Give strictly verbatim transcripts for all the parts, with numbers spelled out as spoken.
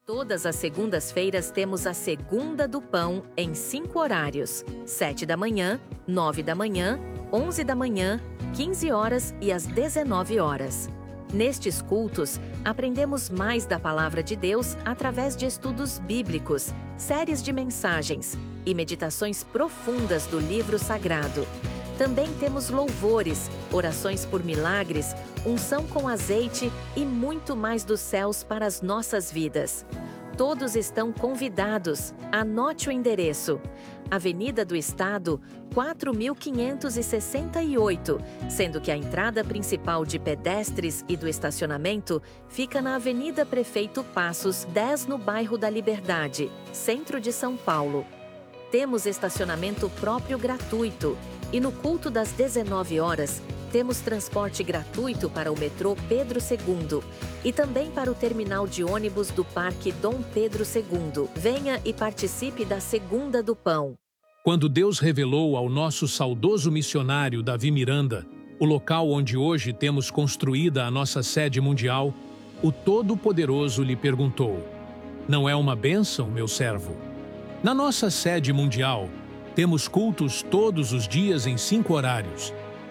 Todas as segundas-feiras temos a Segunda do Pão em cinco horários: sete da manhã, nove da manhã, onze da manhã, quinze horas e às dezenove horas. Nestes cultos, aprendemos mais da Palavra de Deus através de estudos bíblicos, séries de mensagens e meditações profundas do livro sagrado. Também temos louvores, orações por milagres, unção com azeite e muito mais dos céus para as nossas vidas. Todos estão convidados. Anote o endereço: Avenida do Estado, quatro mil quinhentos e sessenta e oito, sendo que a entrada principal de pedestres e do estacionamento fica na Avenida Prefeito Passos, dez, no bairro da Liberdade, centro de São Paulo. Temos estacionamento próprio gratuito e no culto das dezenove horas temos transporte gratuito para o metrô Pedro segundo e também para o terminal de ônibus do Parque Dom Pedro segundo. Venha e participe da Segunda do Pão. Quando Deus revelou ao nosso saudoso missionário Davi Miranda o local onde hoje temos construída a nossa sede mundial, o Todo-Poderoso lhe perguntou: "Não é uma bênção, meu servo?" Na nossa sede mundial, temos cultos todos os dias em cinco horários: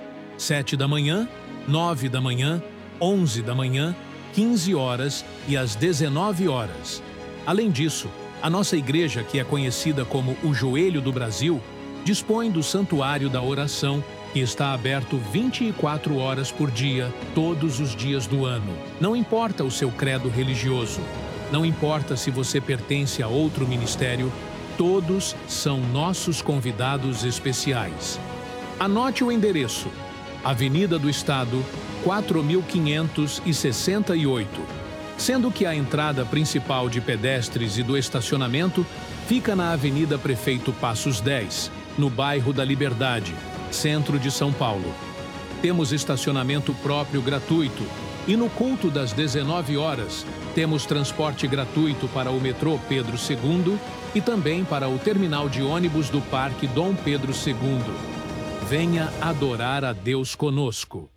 sete da manhã, nove da manhã, onze da manhã, quinze horas e às dezenove horas. Além disso, a nossa igreja, que é conhecida como o Joelho do Brasil, dispõe do Santuário da Oração, que está aberto vinte e quatro horas por dia, todos os dias do ano. Não importa o seu credo religioso, não importa se você pertence a outro ministério, todos são nossos convidados especiais. Anote o endereço: Avenida do Estado, quatro mil quinhentos e sessenta e oito, sendo que a entrada principal de pedestres e do estacionamento fica na Avenida Prefeito Passos dez, no bairro da Liberdade, centro de São Paulo. Temos estacionamento próprio gratuito e no culto das dezenove horas temos transporte gratuito para o metrô Pedro segundo e também para o terminal de ônibus do Parque Dom Pedro segundo. Venha adorar a Deus conosco.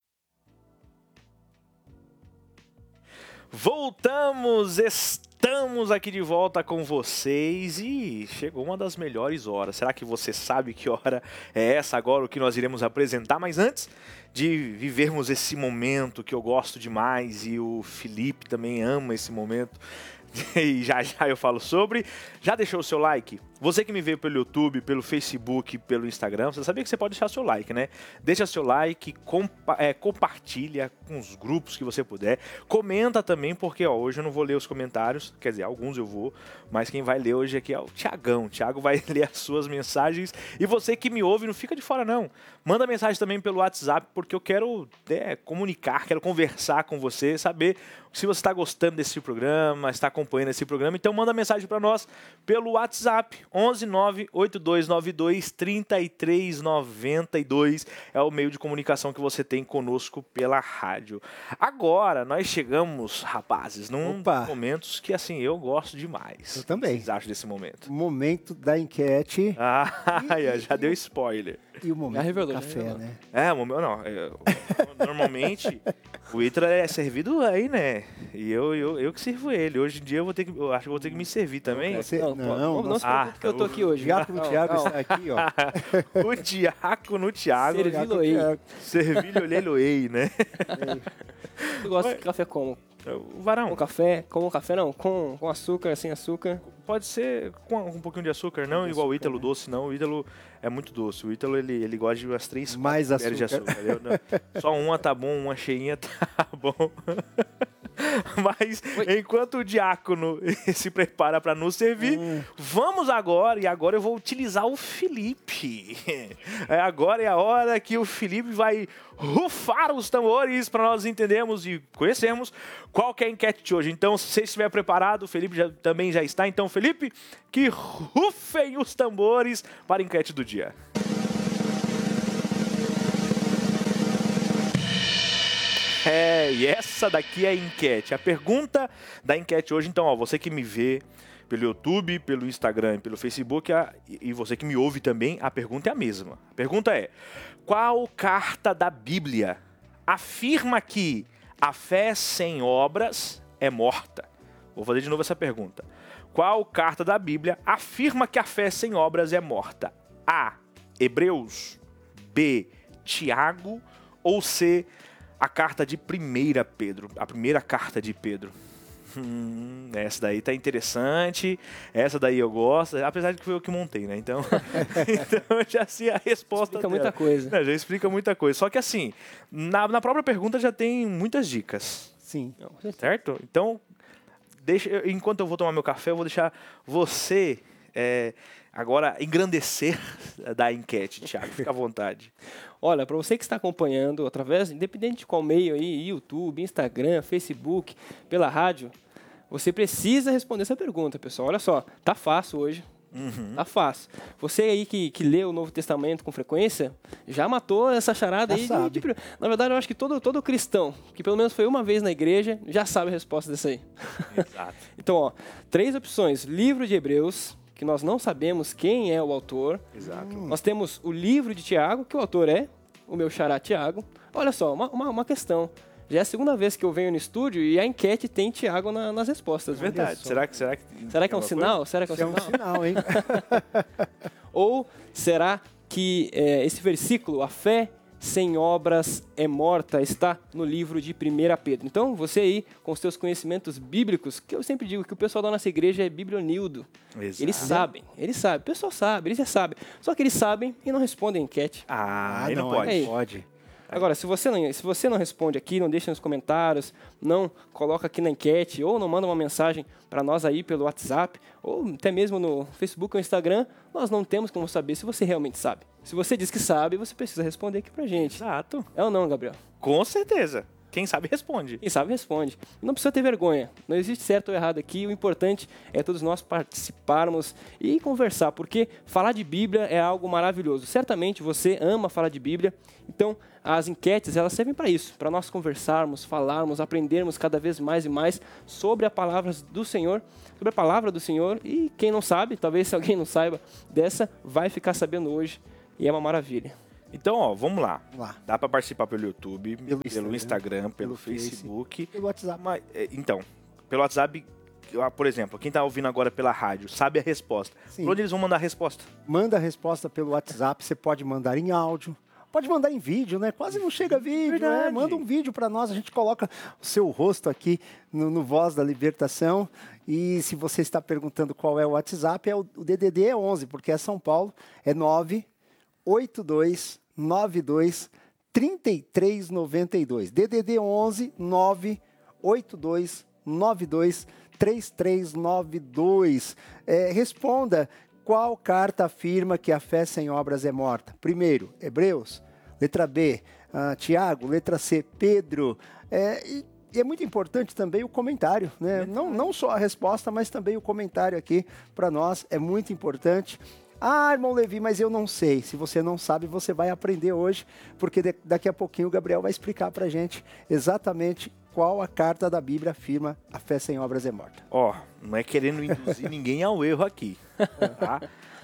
Voltamos, estamos aqui de volta com vocês e chegou uma das melhores horas. Será que você sabe que hora é essa agora, o que nós iremos apresentar? Mas antes de vivermos esse momento que eu gosto demais e o Felipe também ama esse momento, e já já eu falo sobre, já deixou o seu like? Você que me vê pelo YouTube, pelo Facebook, pelo Instagram, você sabia que você pode deixar seu like, né? Deixa seu like, compa é, compartilha com os grupos que você puder. Comenta também, porque ó, hoje eu não vou ler os comentários, quer dizer, alguns eu vou, mas quem vai ler hoje aqui é o Tiagão. O Thiago vai ler as suas mensagens. E você que me ouve, não fica de fora não. Manda mensagem também pelo WhatsApp, porque eu quero é, comunicar, quero conversar com você, saber se você está gostando desse programa, está acompanhando esse programa. Então manda mensagem para nós pelo WhatsApp. onze nove oito dois nove dois três três nove dois é o meio de comunicação que você tem conosco pela rádio. Agora, nós chegamos, rapazes, num Opa. dos momentos que, assim, eu gosto demais. Eu também. O que vocês acham desse momento? O momento da enquete. Ah, E- já deu spoiler. E o momento Já revelou, do já café, revelou. né? É, o momento, não. é, normalmente, o Itra é servido aí, né? E eu, eu, eu que sirvo ele. Hoje em dia, eu, vou ter que, eu acho que eu vou ter que me servir também. Você- Não, não, não, não, não nossa- se preocupe que eu tô aqui O hoje. Diácono Não, Tiago não. está aqui, ó. O diácono Thiago. Servilo aí. Servilho Leloei, né? Tu gosta de café como? O varão. Com café? Com café não? Com, com açúcar, sem açúcar? Pode ser com um pouquinho de açúcar, não igual o Ítalo doce, não. O Ítalo é muito doce. O Ítalo, ele, ele gosta de umas três, quatro Mais colheres de açúcar. açúcar. Eu não- só uma tá bom, uma cheinha tá bom. Mas, enquanto o diácono se prepara para nos servir, vamos agora, e agora eu vou utilizar o Felipe. É, agora é a hora que o Felipe vai rufar os tambores para nós entendermos e conhecermos qual que é a enquete de hoje. Então, se você estiver preparado, o Felipe já, também já está. Então, Felipe, que rufem os tambores para a enquete do dia. É, e essa daqui é a enquete. A pergunta da enquete hoje, então, ó, você que me vê pelo YouTube, pelo Instagram, pelo Facebook, a, e você que me ouve também, a pergunta é a mesma. A pergunta é: qual carta da Bíblia afirma que a fé sem obras é morta? Vou fazer de novo essa pergunta. Qual carta da Bíblia afirma que a fé sem obras é morta? A. Hebreus. B. Tiago. Ou C. A carta de primeira Pedro. A primeira carta de Pedro. Hum, essa daí tá interessante. Essa daí eu gosto. Apesar de que foi eu que montei, né? Então, então já sei a resposta Explica dela. muita coisa. Não, já explica muita coisa. Só que assim, na, na própria pergunta já tem muitas dicas. Sim. Certo? Então, deixa, eu- enquanto eu vou tomar meu café, eu vou deixar você é, agora engrandecer da enquete, Thiago. Fica à vontade. Olha, para você que está acompanhando através, independente de qual meio aí, YouTube, Instagram, Facebook, pela rádio, você precisa responder essa pergunta, pessoal. Olha só, tá fácil hoje. Uhum. Tá fácil. Você aí que, que lê o Novo Testamento com frequência, já matou essa charada Já aí. sabe. De, de, na verdade, eu acho que todo, todo cristão, que pelo menos foi uma vez na igreja, já sabe a resposta dessa aí. Exato. Então, ó, três opções. Livro de Hebreus, que nós não sabemos quem é o autor. Exato. Nós temos o livro de Tiago, que o autor é o meu xará Tiago. Olha só, uma, uma, uma questão. Já é a segunda vez que eu venho no estúdio e a enquete tem Tiago na- nas respostas. Verdade. só. Será que, será que. Será que é um tem alguma sinal? Será que é um Isso é um sinal? sinal, hein? Ou será que é, esse versículo, a fé sem obras é morta, está no livro de primeira Pedro? Então, você aí, com os seus conhecimentos bíblicos, que eu sempre digo que o pessoal da nossa igreja é biblionildo. coisa? Exato. Eles sabem, eles sabem, o pessoal sabe, eles já sabem. Só que eles sabem e não respondem a enquete. Ah, Ah, aí não, não, pode. aí. pode. Agora, se você, não, se você não responde aqui, não deixa nos comentários, não coloca aqui na enquete, ou não manda uma mensagem para nós aí pelo WhatsApp, ou até mesmo no Facebook ou Instagram, nós não temos como saber se você realmente sabe. Se você diz que sabe, você precisa responder aqui pra gente. Exato. É ou não, Gabriel? Com certeza. Quem sabe responde. Quem sabe responde. Não precisa ter vergonha. Não existe certo ou errado aqui. O importante é todos nós participarmos e conversar, porque falar de Bíblia é algo maravilhoso. Certamente você ama falar de Bíblia, então as enquetes elas servem para isso, para nós conversarmos, falarmos, aprendermos cada vez mais e mais sobre a palavra do Senhor, sobre a palavra do Senhor. E quem não sabe, talvez se alguém não saiba dessa, vai ficar sabendo hoje e é uma maravilha. Então, ó, vamos lá. Vamos lá. Dá pra participar pelo YouTube, pelo Pelo Instagram, Instagram, pelo, pelo Face. Facebook. Pelo WhatsApp. Mas, é, então, pelo WhatsApp, ah, por exemplo, quem tá ouvindo agora pela rádio sabe a resposta. Sim. Por onde eles vão mandar a resposta? Manda a resposta pelo WhatsApp, você pode mandar em áudio, pode mandar em vídeo, né? Quase não chega vídeo, né? Verdade. Manda um vídeo para nós, a gente coloca o seu rosto aqui no, no Voz da Libertação. E se você está perguntando qual é o WhatsApp, é o, o D D D é onze, porque é São Paulo, é nove oito dois nove dois três três nove dois. D D D onze nove oito dois nove dois três três nove dois. É, responda qual carta afirma que a fé sem obras é morta. Primeiro, Hebreus. Letra B, ah, Tiago. Letra C, Pedro. É, e, e é muito importante também o comentário, né? Não, não só a resposta, mas também o comentário aqui para nós é muito importante. Ah, irmão Levi, mas eu não sei. Se você não sabe, você vai aprender hoje, porque de- daqui a pouquinho o Gabriel vai explicar para a gente exatamente qual a carta da Bíblia afirma a fé sem obras é morta. Ó, não é querendo induzir ninguém ao erro aqui, tá?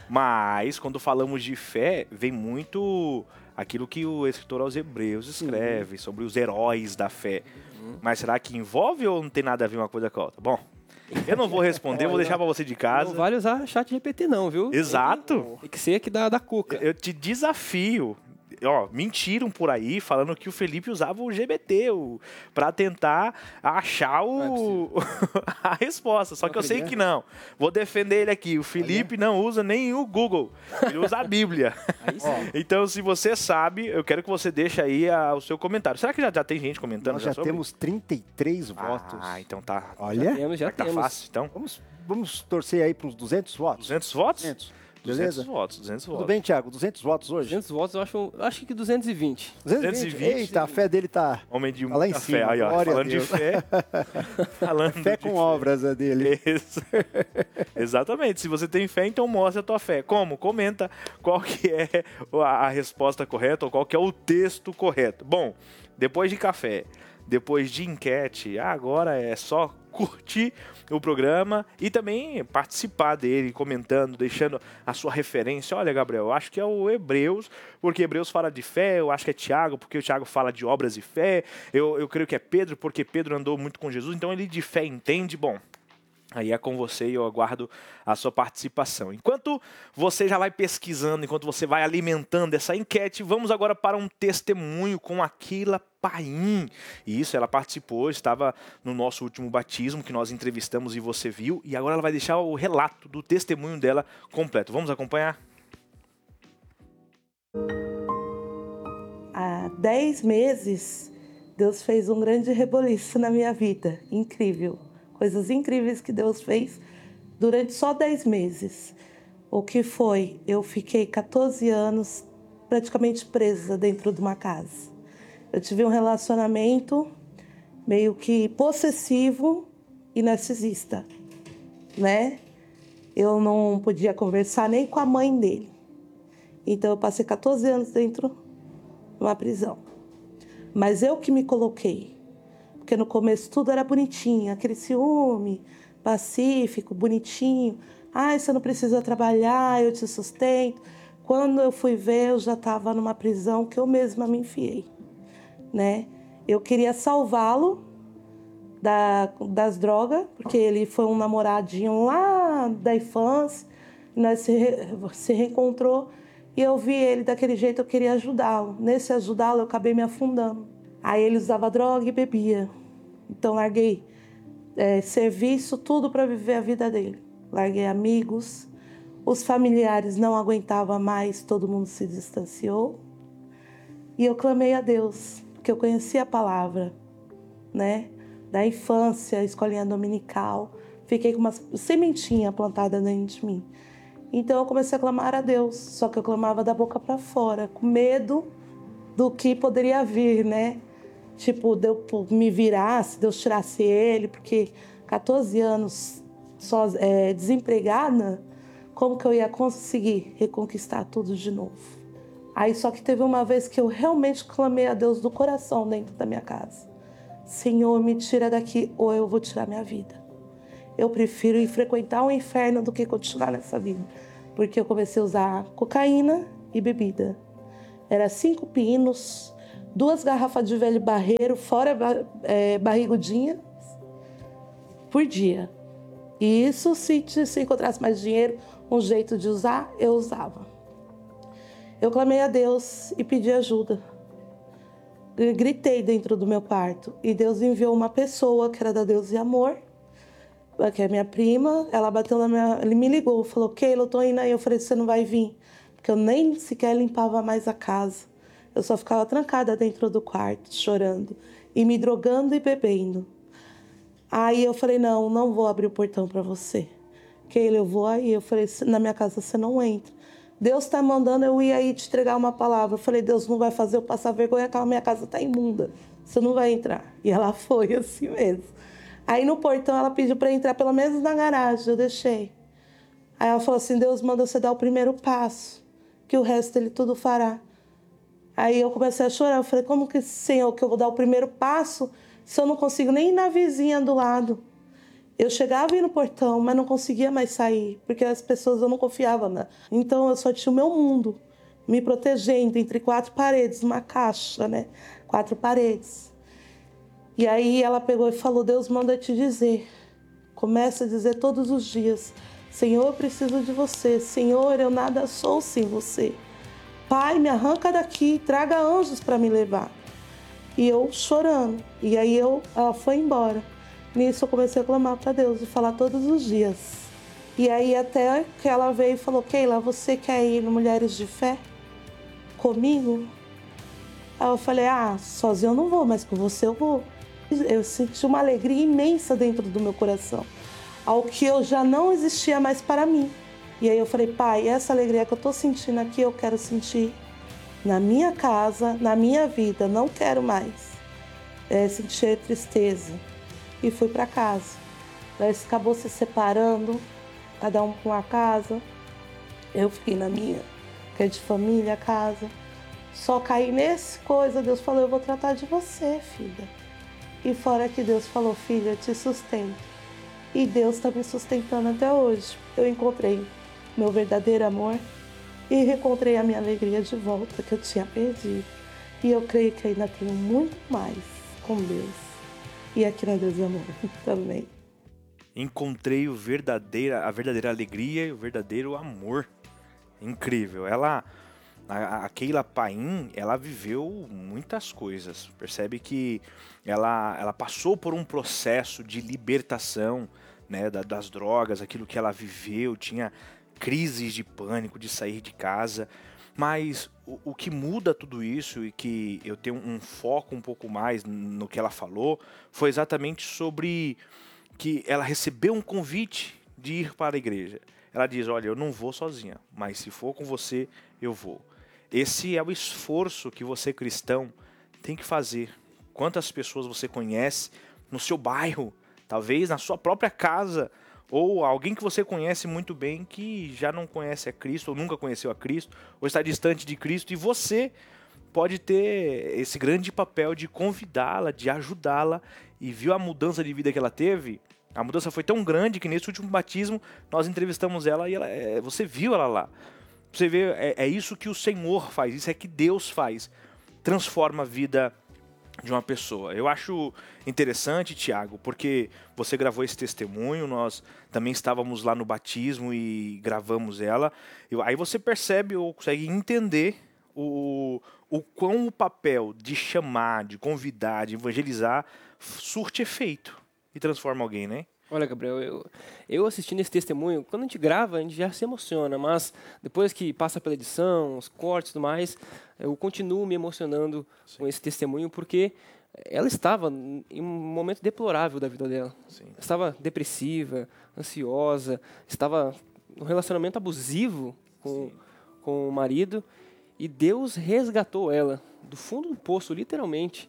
Mas, quando falamos de fé, vem muito aquilo que o escritor aos Hebreus escreve, sobre os heróis da fé. Mas será que envolve ou não tem nada a ver uma coisa com a outra? Bom, eu não vou responder, vou deixar pra você de casa. Não vale usar chat G P T não, viu? Exato. Tem que ser aqui da, da Cuca. Eu te desafio. Ó, mentiram por aí falando que o Felipe usava o G B T o, pra tentar achar o, a resposta. Só que eu sei que não. Vou defender ele aqui. O Felipe não usa nem o Google. Ele usa a Bíblia. Aí sim. Então, se você sabe, eu quero que você deixe aí a- o seu comentário. Será que já, já tem gente comentando? Nós já sobre? temos trinta e três votos. Ah, então tá. Olha, Temos, já Será que tá temos. fácil, então? vamos, vamos torcer aí para uns duzentos votos? duzentos votos? duzentos. duzentos Beleza? votos, duzentos Tudo votos. bem, Thiago? duzentos votos hoje? duzentos votos, eu acho, eu acho que duzentos e vinte. duzentos e vinte? duzentos e vinte. Eita, a fé dele tá Homem de Tá lá em muita cima, fé. Aí, ó, glória a falando de Deus. fé. falando fé de com obras a dele. Isso. Exatamente. Se você tem fé, então mostra a tua fé. Como? Comenta qual que é a a resposta correta ou qual que é o texto correto. Bom, depois de café, depois de enquete, agora é só curtir o programa e também participar dele, comentando, deixando a sua referência. Olha, Gabriel, eu acho que é o Hebreus, porque Hebreus fala de fé, eu acho que é Tiago, porque o Tiago fala de obras e fé, eu, eu creio que é Pedro, porque Pedro andou muito com Jesus, então ele de fé entende. Bom, Aí é com você e eu aguardo a sua participação. Enquanto você já vai pesquisando, enquanto você vai alimentando essa enquete, vamos agora para um testemunho com a Keila Paim. E isso, ela participou, estava no nosso último batismo que nós entrevistamos e você viu. E agora ela vai deixar o relato do testemunho dela completo. Vamos acompanhar? Há dez meses, Deus fez um grande reboliço na minha vida. Incrível. Coisas incríveis que Deus fez durante só dez meses. O que foi? Eu fiquei quatorze anos praticamente presa dentro de uma casa. Eu tive um relacionamento meio que possessivo e narcisista, né? Eu não podia conversar nem com a mãe dele. Então eu passei quatorze anos dentro de uma prisão. Mas eu que me coloquei. Porque no começo tudo era bonitinho, aquele ciúme, pacífico, bonitinho. Ai, você não precisa trabalhar, eu te sustento. Quando eu fui ver, eu já estava numa prisão que eu mesma me enfiei, né? Eu queria salvá-lo da, das drogas, porque ele foi um namoradinho lá da infância. Nós se, se reencontrou e eu vi ele daquele jeito, eu queria ajudá-lo. Nesse ajudá-lo, eu acabei me afundando. Aí ele usava droga e bebia. Então larguei é, serviço, tudo para viver a vida dele. Larguei amigos, os familiares não aguentavam mais, todo mundo se distanciou. E eu clamei a Deus, porque eu conhecia a palavra, né? Da infância, escolinha dominical. Fiquei com uma sementinha plantada dentro de mim. Então eu comecei a clamar a Deus, só que eu clamava da boca para fora, com medo do que poderia vir, né? Tipo, de eu me virar, se Deus tirasse ele, porque quatorze anos só, é, desempregada, como que eu ia conseguir reconquistar tudo de novo? Aí só que teve uma vez que eu realmente clamei a Deus do coração dentro da minha casa. Senhor, me tira daqui ou eu vou tirar minha vida. Eu prefiro ir frequentar o inferno do que continuar nessa vida. Porque eu comecei a usar cocaína e bebida. Era cinco pinos, duas garrafas de velho barreiro, fora é, barrigudinha, por dia. E isso, se, se encontrasse mais dinheiro, um jeito de usar, eu usava. Eu clamei a Deus e pedi ajuda. Eu gritei dentro do meu quarto. E Deus enviou uma pessoa que era da Deus e Amor, que é minha prima. Ela bateu na minha... Ele me ligou, falou, Keila, eu tô indo aí. Eu falei, você não vai vir? Porque eu nem sequer limpava mais a casa. Eu só ficava trancada dentro do quarto, chorando. E me drogando e bebendo. Aí eu falei, não, não vou abrir o portão para você. Keila, eu vou aí. Eu falei, na minha casa você não entra. Deus está mandando eu ir aí te entregar uma palavra. Eu falei, Deus não vai fazer eu passar vergonha, aquela minha casa está imunda. Você não vai entrar. E ela foi assim mesmo. Aí no portão ela pediu para entrar pelo menos na garagem, eu deixei. Aí ela falou assim, Deus manda você dar o primeiro passo, que o resto ele tudo fará. Aí eu comecei a chorar, eu falei, como que, Senhor, que eu vou dar o primeiro passo se eu não consigo nem ir na vizinha do lado? Eu chegava e ia no portão, mas não conseguia mais sair, porque as pessoas eu não confiava, né? Então eu só tinha o meu mundo, me protegendo entre quatro paredes, uma caixa, né? Quatro paredes. E aí ela pegou e falou, Deus manda te dizer, começa a dizer todos os dias, Senhor, eu preciso de você, Senhor, eu nada sou sem você. Pai, me arranca daqui, traga anjos para me levar. E eu chorando, e aí eu, ela foi embora. Nisso eu comecei a clamar para Deus e falar todos os dias. E aí até que ela veio e falou, Keila, você quer ir no Mulheres de Fé comigo? Aí eu falei, ah, sozinho eu não vou, mas com você eu vou. Eu senti uma alegria imensa dentro do meu coração, ao que eu já não existia mais para mim. E aí eu falei, pai, essa alegria que eu estou sentindo aqui, eu quero sentir na minha casa, na minha vida, não quero mais é, sentir tristeza. E fui para casa. Nós acabou se separando, cada um com a casa. Eu fiquei na minha, que é de família, casa. Só caí nesse coisa, Deus falou, eu vou tratar de você, filha. E fora que Deus falou, filha, eu te sustento. E Deus está me sustentando até hoje. Eu encontrei meu verdadeiro amor e reencontrei a minha alegria de volta que eu tinha perdido. E eu creio que ainda tenho muito mais com Deus. E aqui na Deus e Amor também. encontrei o verdadeira, a verdadeira alegria e o verdadeiro amor. Incrível. Ela, a, a Keila Paim, ela viveu muitas coisas. Percebe que ela, ela passou por um processo de libertação, né, da, das drogas, aquilo que ela viveu, tinha crises de pânico, de sair de casa. Mas o, o que muda tudo isso e que eu tenho um foco um pouco mais no que ela falou, foi exatamente sobre que ela recebeu um convite de ir para a igreja. Ela diz, olha, eu não vou sozinha, mas se for com você, eu vou. Esse é o esforço que você, cristão, tem que fazer. Quantas pessoas você conhece no seu bairro, talvez na sua própria casa, ou alguém que você conhece muito bem que já não conhece a Cristo, ou nunca conheceu a Cristo, ou está distante de Cristo, e você pode ter esse grande papel de convidá-la, de ajudá-la, e viu a mudança de vida que ela teve? A mudança foi tão grande que nesse último batismo nós entrevistamos ela e ela, é, você viu ela lá. Você vê, é, é isso que o Senhor faz, isso é que Deus faz, transforma a vida de uma pessoa. Eu acho interessante, Tiago, porque você gravou esse testemunho, nós também estávamos lá no batismo e gravamos ela. Aí você percebe ou consegue entender o, o quão o papel de chamar, de convidar, de evangelizar surte efeito e transforma alguém, né? Olha, Gabriel, eu, eu assistindo esse testemunho, quando a gente grava, a gente já se emociona, mas depois que passa pela edição, os cortes e tudo mais, eu continuo me emocionando Sim. com esse testemunho, porque ela estava em um momento deplorável da vida dela. Sim. Estava depressiva, ansiosa, estava num relacionamento abusivo com, com o marido, e Deus resgatou ela do fundo do poço, literalmente,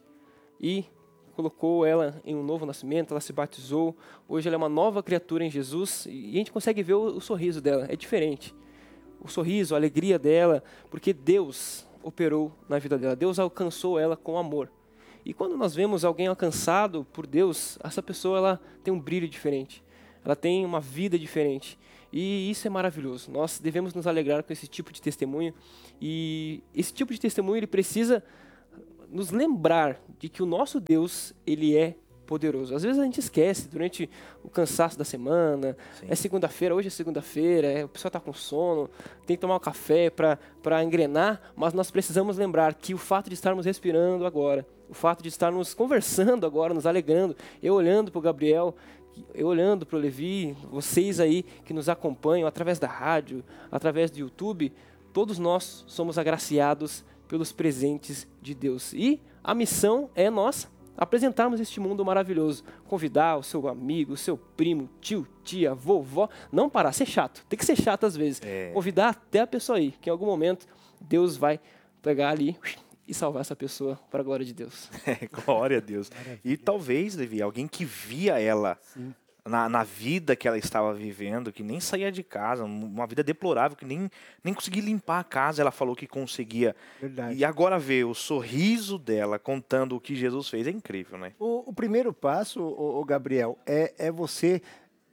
e colocou ela em um novo nascimento, ela se batizou, hoje ela é uma nova criatura em Jesus, e a gente consegue ver o, o sorriso dela, é diferente. O sorriso, a alegria dela, porque Deus operou na vida dela, Deus alcançou ela com amor. E quando nós vemos alguém alcançado por Deus, essa pessoa ela tem um brilho diferente, ela tem uma vida diferente, e isso é maravilhoso. Nós devemos nos alegrar com esse tipo de testemunho, e esse tipo de testemunho ele precisa nos lembrar de que o nosso Deus, ele é poderoso. Às vezes a gente esquece, durante o cansaço da semana, Sim. é segunda-feira, hoje é segunda-feira, é, o pessoal está com sono, tem que tomar um café para engrenar, mas nós precisamos lembrar que o fato de estarmos respirando agora, o fato de estarmos conversando agora, nos alegrando, eu olhando para o Gabriel, eu olhando para o Levi, vocês aí que nos acompanham através da rádio, através do YouTube, todos nós somos agraciados pelos presentes de Deus. E a missão é nossa, apresentarmos este mundo maravilhoso. Convidar o seu amigo, o seu primo, tio, tia, vovó. Não parar, ser chato. Tem que ser chato às vezes. É. Convidar até a pessoa aí, que em algum momento Deus vai pegar ali e salvar essa pessoa para a glória de Deus. É, glória a Deus. Maravilha. E talvez, Levi, alguém que via ela na, na vida que ela estava vivendo, que nem saía de casa, uma vida deplorável, que nem, nem conseguia limpar a casa, ela falou que conseguia. Verdade. E agora ver o sorriso dela contando o que Jesus fez, é incrível, né? O, o primeiro passo, o, o Gabriel, é, é você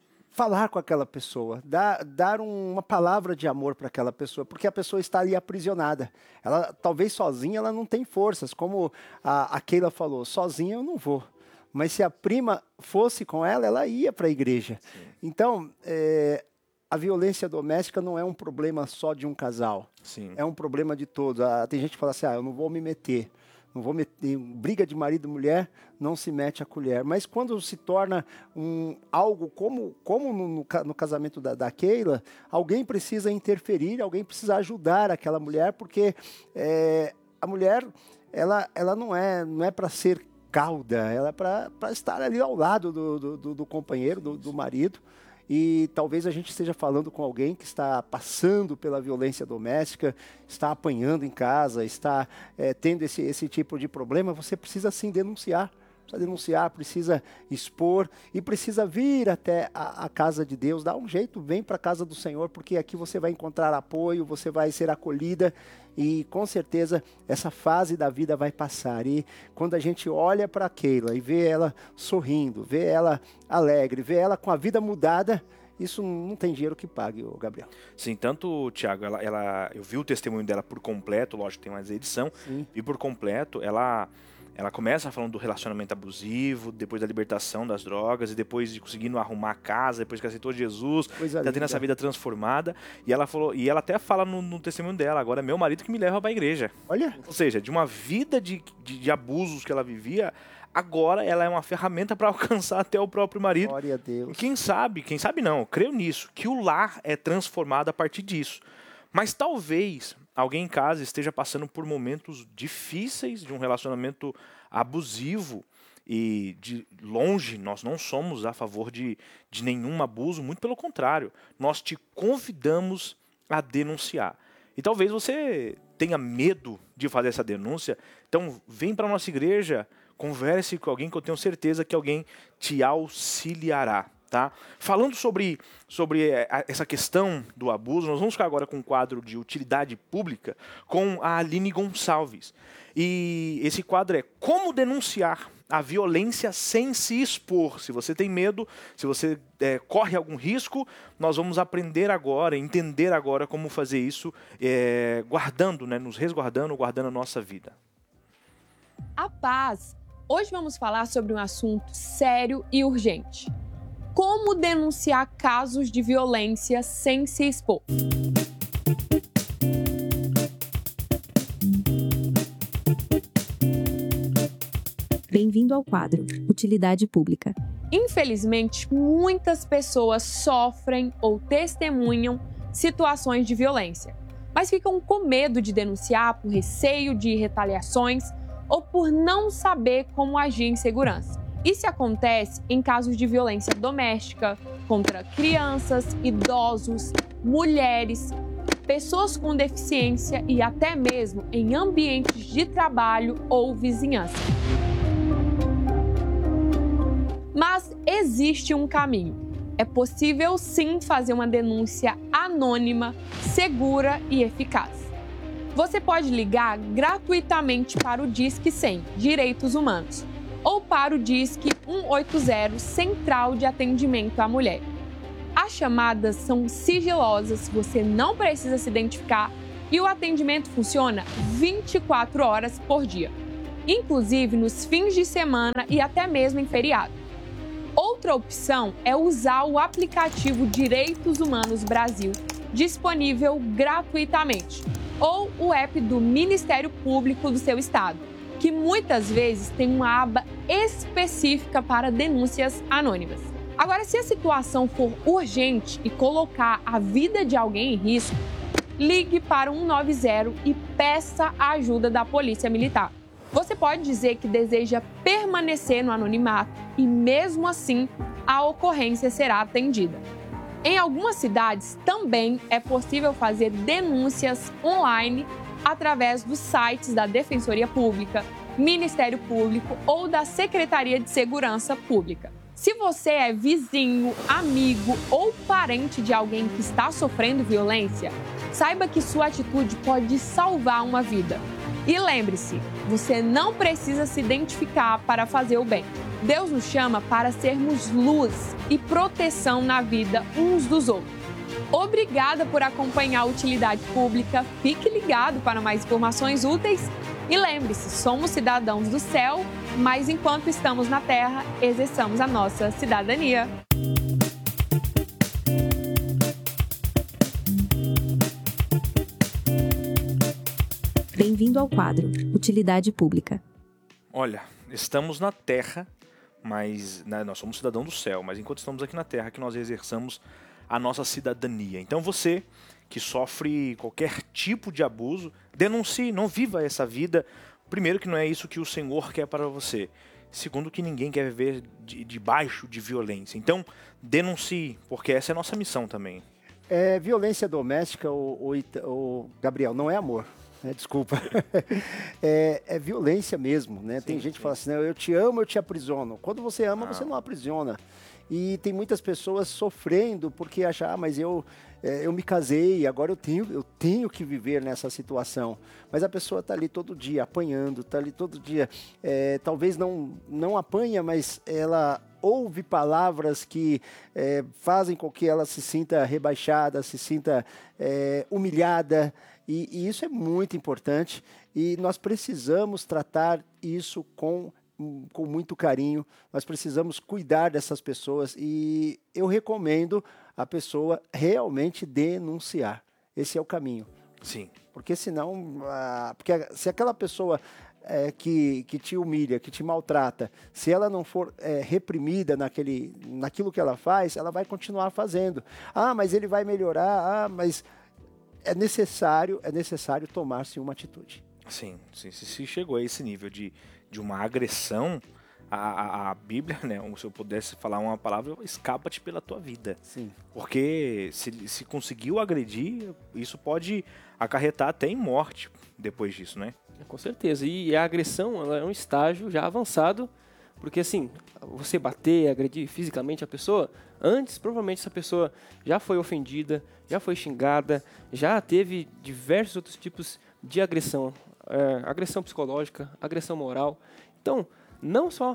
falar com aquela pessoa, dar, dar um, uma palavra de amor para aquela pessoa, porque a pessoa está ali aprisionada. Ela, talvez sozinha ela não tem forças, como a, a Keila falou, sozinha eu não vou. Mas se a prima fosse com ela, ela ia para a igreja. Sim. Então, é, a violência doméstica não é um problema só de um casal. Sim. É um problema de todos. Ah, tem gente que fala assim, ah, eu não vou me meter. Não vou meter. Briga de marido e mulher, não se mete a colher. Mas quando se torna um, algo como, como no, no, no casamento da, da Keila, alguém precisa interferir, alguém precisa ajudar aquela mulher, porque é, a mulher ela, ela não é, não é para ser cauda, ela é para estar ali ao lado do, do, do companheiro, do, do marido. E talvez a gente esteja falando com alguém que está passando pela violência doméstica, está apanhando em casa, está é, tendo esse, esse tipo de problema. Você precisa sim denunciar, precisa denunciar, precisa expor e precisa vir até a, a casa de Deus. Dá um jeito, vem para a casa do Senhor, porque aqui você vai encontrar apoio, você vai ser acolhida. E com certeza essa fase da vida vai passar. E quando a gente olha para a Keila e vê ela sorrindo, vê ela alegre, vê ela com a vida mudada, isso não tem dinheiro que pague, o Gabriel. Sim, tanto, Tiago, ela, ela, eu vi o testemunho dela por completo, lógico que tem mais edição, Sim. vi por completo, ela, Ela começa falando do relacionamento abusivo, depois da libertação das drogas, e depois de conseguindo arrumar a casa, depois que aceitou Jesus, Coisa tá tendo linda. essa vida transformada. E ela falou, e ela até fala no, no testemunho dela, agora é meu marido que me leva para a igreja. Olha, Ou seja, de uma vida de, de, de abusos que ela vivia, agora ela é uma ferramenta para alcançar até o próprio marido. glória a E Deus. quem sabe, quem sabe não, eu creio nisso, que o lar é transformado a partir disso. Mas talvez alguém em casa esteja passando por momentos difíceis de um relacionamento abusivo e de longe, nós não somos a favor de, de nenhum abuso, muito pelo contrário, nós te convidamos a denunciar. E talvez você tenha medo de fazer essa denúncia, então vem para a nossa igreja, converse com alguém que eu tenho certeza que alguém te auxiliará. Tá? Falando sobre, sobre essa questão do abuso, nós vamos ficar agora com um quadro de utilidade pública com a Aline Gonçalves. E esse quadro é Como Denunciar a Violência Sem Se Expor. Se você tem medo, se você é, corre algum risco, nós vamos aprender agora, entender agora como fazer isso, é, guardando, né, nos resguardando, guardando a nossa vida. A paz. Hoje vamos falar sobre um assunto sério e urgente. Como denunciar casos de violência sem se expor? Bem-vindo ao quadro Utilidade Pública. Infelizmente, muitas pessoas sofrem ou testemunham situações de violência, mas ficam com medo de denunciar por receio de retaliações ou por não saber como agir em segurança. Isso acontece em casos de violência doméstica, contra crianças, idosos, mulheres, pessoas com deficiência e até mesmo em ambientes de trabalho ou vizinhança. Mas existe um caminho. É possível sim fazer uma denúncia anônima, segura e eficaz. Você pode ligar gratuitamente para o Disque cem, Direitos Humanos, ou para o Disque cento e oitenta, Central de Atendimento à Mulher. As chamadas são sigilosas, você não precisa se identificar e o atendimento funciona vinte e quatro horas por dia, inclusive nos fins de semana e até mesmo em feriado. Outra opção é usar o aplicativo Direitos Humanos Brasil, disponível gratuitamente, ou o app do Ministério Público do seu estado, que muitas vezes tem uma aba específica para denúncias anônimas. Agora, se a situação for urgente e colocar a vida de alguém em risco, ligue para o cento e noventa e peça a ajuda da Polícia Militar. Você pode dizer que deseja permanecer no anonimato e, mesmo assim, a ocorrência será atendida. Em algumas cidades, também é possível fazer denúncias online através dos sites da Defensoria Pública, Ministério Público ou da Secretaria de Segurança Pública. Se você é vizinho, amigo ou parente de alguém que está sofrendo violência, saiba que sua atitude pode salvar uma vida. E lembre-se, você não precisa se identificar para fazer o bem. Deus nos chama para sermos luz e proteção na vida uns dos outros. Obrigada por acompanhar a Utilidade Pública. Fique ligado para mais informações úteis. E lembre-se, somos cidadãos do céu, mas enquanto estamos na terra, exerçamos a nossa cidadania. Bem-vindo ao quadro Utilidade Pública. Olha, estamos na terra, mas né, nós somos cidadãos do céu, mas enquanto estamos aqui na terra que nós exerçamos a nossa cidadania. Então você que sofre qualquer tipo de abuso, denuncie, não viva essa vida. Primeiro, que não é isso que o Senhor quer para você. Segundo, que ninguém quer viver de, debaixo de violência. Então, denuncie, porque essa é a nossa missão também. É, violência doméstica, o, o, o Gabriel, não é amor. Né? Desculpa. é, é violência mesmo, né? Sim, tem gente sim. que fala assim, eu te amo, eu te aprisiono. Quando você ama, não. você não aprisiona. E tem muitas pessoas sofrendo porque acham, ah, mas eu, é, eu me casei, agora eu tenho, eu tenho que viver nessa situação. Mas a pessoa está ali todo dia apanhando, está ali todo dia, é, talvez não, não apanha, mas ela ouve palavras que é, fazem com que ela se sinta rebaixada, se sinta é, humilhada, e, e isso é muito importante, e nós precisamos tratar isso com, com muito carinho, nós precisamos cuidar dessas pessoas, e eu recomendo a pessoa realmente denunciar. Esse é o caminho. Sim. Porque senão, ah, porque se aquela pessoa é, que, que te humilha, que te maltrata, se ela não for é, reprimida naquele, naquilo que ela faz, ela vai continuar fazendo. Ah, mas ele vai melhorar, ah, mas é necessário, é necessário tomar-se uma atitude. Sim, sim, se chegou a esse nível de, de uma agressão, a, a, a Bíblia, né, se eu pudesse falar uma palavra, escapa-te pela tua vida. Sim. Porque se, se conseguiu agredir, isso pode acarretar até em morte depois disso, né? Com certeza. E a agressão, ela é um estágio já avançado, porque assim, você bater, agredir fisicamente a pessoa, antes provavelmente essa pessoa já foi ofendida, já foi xingada, já teve diversos outros tipos de agressão. É, agressão psicológica, agressão moral. Então, não só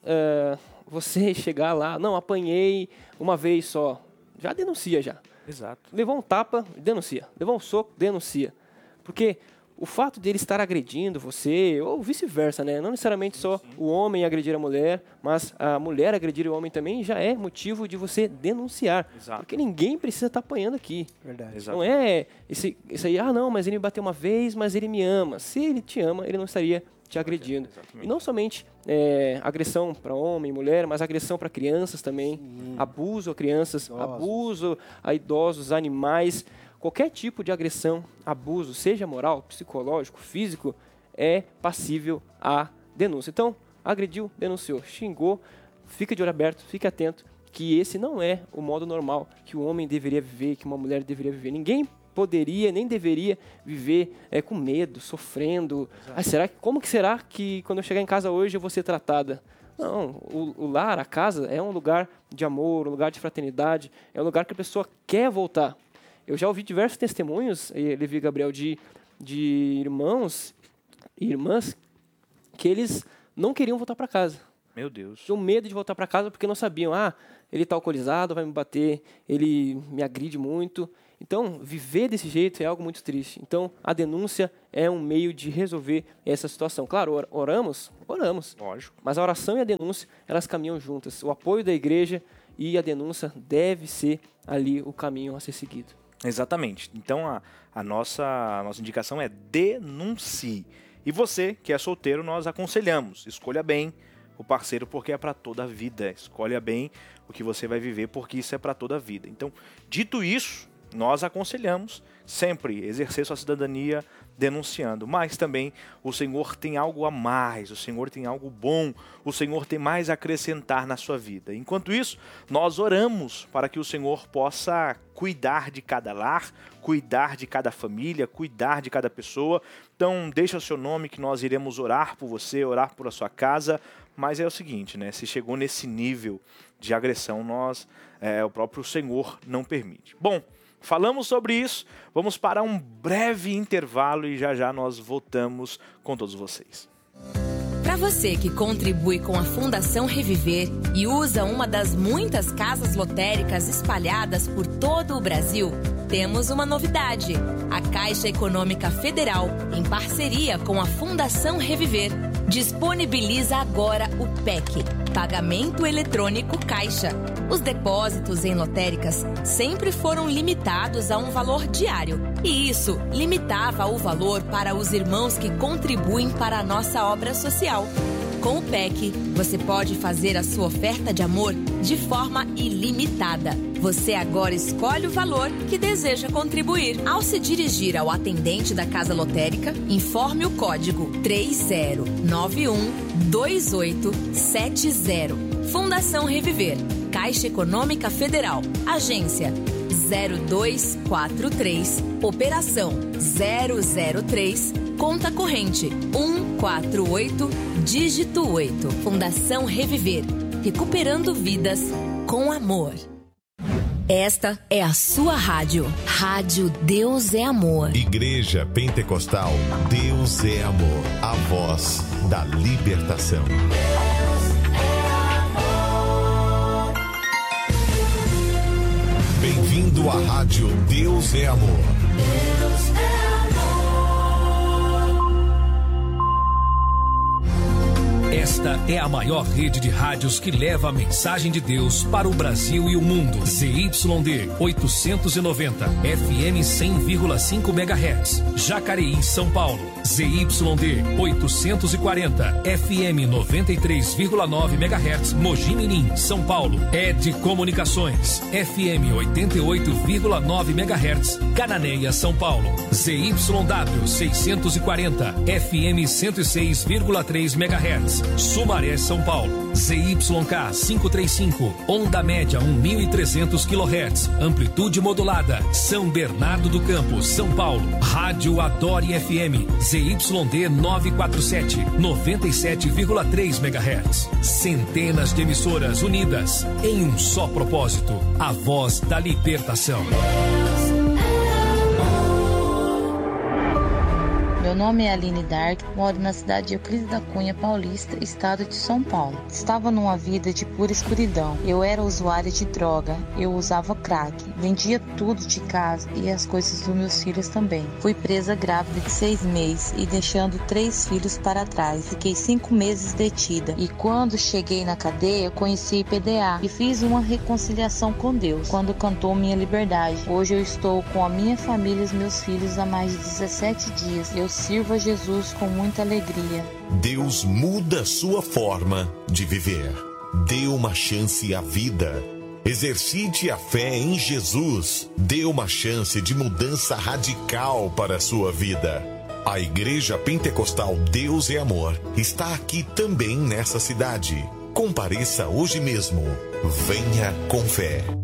é, você chegar lá, não, apanhei uma vez só, já denuncia já. Exato. Levou um tapa, denuncia. Levou um soco, denuncia. Porque o fato de ele estar agredindo você, ou vice-versa, né? Não necessariamente só o homem agredir a mulher, mas a mulher agredir o homem também já é motivo de você denunciar. Exato. Porque ninguém precisa estar apanhando aqui. Verdade. Exato. Não é esse, esse aí, ah não, mas ele me bateu uma vez, mas ele me ama. Se ele te ama, ele não estaria te agredindo. Exatamente. E não somente é, agressão para homem e mulher, mas agressão para crianças também. Sim. Abuso a crianças, Idosos. abuso a idosos, animais. Qualquer tipo de agressão, abuso, seja moral, psicológico, físico, é passível à denúncia. Então, agrediu, denunciou, xingou, fica de olho aberto, fique atento, que esse não é o modo normal que o homem deveria viver, que uma mulher deveria viver. Ninguém poderia, nem deveria viver é, com medo, sofrendo. Ah, será que, como que será que quando eu chegar em casa hoje eu vou ser tratada? Não, o, o lar, a casa, é um lugar de amor, um lugar de fraternidade, é um lugar que a pessoa quer voltar. Eu já ouvi diversos testemunhos, Levi e Gabriel, de, de irmãos e irmãs que eles não queriam voltar para casa. Meu Deus. Tinham medo de voltar para casa porque não sabiam, ah, ele está alcoolizado, vai me bater, ele me agride muito. Então, viver desse jeito é algo muito triste. Então, a denúncia é um meio de resolver essa situação. Claro, oramos? Oramos. Lógico. Mas a oração e a denúncia, elas caminham juntas. O apoio da igreja e a denúncia deve ser ali o caminho a ser seguido. Exatamente. Então, a, a, nossa, a nossa indicação é denuncie. E você, que é solteiro, nós aconselhamos. Escolha bem o parceiro, porque é para toda a vida. Escolha bem o que você vai viver, porque isso é para toda a vida. Então, dito isso, nós aconselhamos sempre exercer sua cidadania denunciando, mas também o Senhor tem algo a mais, o Senhor tem algo bom, o Senhor tem mais a acrescentar na sua vida. Enquanto isso, nós oramos para que o Senhor possa cuidar de cada lar, cuidar de cada família, cuidar de cada pessoa. Então, deixa o seu nome que nós iremos orar por você, orar por a sua casa, mas é o seguinte, né? Se chegou nesse nível de agressão, nós, é, o próprio Senhor não permite. Bom, falamos sobre isso, vamos para um breve intervalo e já já nós voltamos com todos vocês. Para você que contribui com a Fundação Reviver e usa uma das muitas casas lotéricas espalhadas por todo o Brasil, temos uma novidade. A Caixa Econômica Federal, em parceria com a Fundação Reviver, disponibiliza agora o P E C, Pagamento Eletrônico Caixa. Os depósitos em lotéricas sempre foram limitados a um valor diário. E isso limitava o valor para os irmãos que contribuem para a nossa obra social. Com o P E C, você pode fazer a sua oferta de amor de forma ilimitada. Você agora escolhe o valor que deseja contribuir. Ao se dirigir ao atendente da casa lotérica, informe o código três zero nove um dois oito sete zero. Fundação Reviver, Caixa Econômica Federal, Agência zero dois quatro três, Operação zero zero três, Conta Corrente um quatro oito, dígito oito. Fundação Reviver, recuperando vidas com amor. Esta é a sua rádio. Rádio Deus é Amor. Igreja Pentecostal Deus é Amor. A voz da libertação. Deus é amor. Bem-vindo à Rádio Deus é Amor. Deus é Esta é a maior rede de rádios que leva a mensagem de Deus para o Brasil e o mundo. Z Y D oitocentos e noventa, F M cem vírgula cinco megahertz, Jacareí, São Paulo. Z Y D oitocentos e quarenta, F M noventa e três vírgula nove megahertz, Mogi Mirim, São Paulo. E D Comunicações, F M oitenta e oito vírgula nove megahertz, Cananéia, São Paulo. Z Y W seiscentos e quarenta, F M cento e seis vírgula três megahertz, Sumaré, São Paulo. Z Y K quinhentos e trinta e cinco, onda média mil e trezentos quilohertz, amplitude modulada, São Bernardo do Campo, São Paulo. Rádio Adore F M, Z Y D novecentos e quarenta e sete, noventa e sete vírgula três megahertz. Centenas de emissoras unidas em um só propósito, a voz da libertação. Meu nome é Aline Dark, moro na cidade de Euclides da Cunha, Paulista, estado de São Paulo. Estava numa vida de pura escuridão. Eu era usuária de droga, eu usava crack, vendia tudo de casa e as coisas dos meus filhos também. Fui presa grávida de seis meses e deixando três filhos para trás. Fiquei cinco meses detida e quando cheguei na cadeia, conheci I P D A e fiz uma reconciliação com Deus quando cantou minha liberdade. Hoje eu estou com a minha família e os meus filhos há mais de dezessete dias. Eu sirvo a Jesus com muita alegria. Deus muda sua forma de viver. Dê uma chance à vida. Exercite a fé em Jesus. Dê uma chance de mudança radical para a sua vida. A Igreja Pentecostal Deus é Amor está aqui também nessa cidade. Compareça hoje mesmo. Venha com fé.